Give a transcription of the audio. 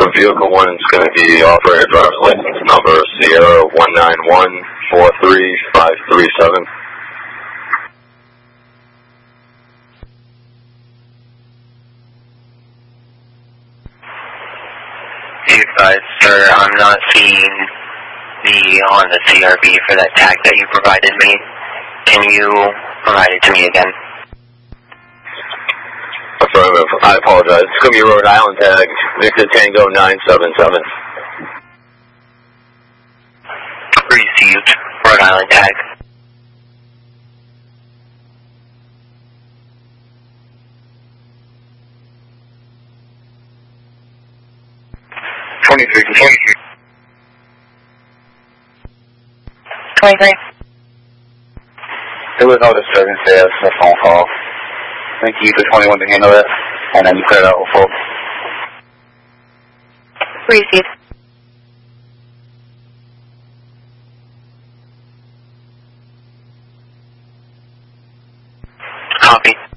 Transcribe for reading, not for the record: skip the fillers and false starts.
Vehicle 1 is going to be operator driver's license number Sierra 191-43537. Be advised, sir, I'm not seeing on the CRB for that tag that you provided me. Can you provide it to me again? Affirmative. I apologize. It's going to be Rhode Island tag, Victor Tango 977. Received. Rhode Island tag. There was no disturbance there. It's a phone call. Thank you for 21 to handle it, and then you clear it out with full. Received. Copy.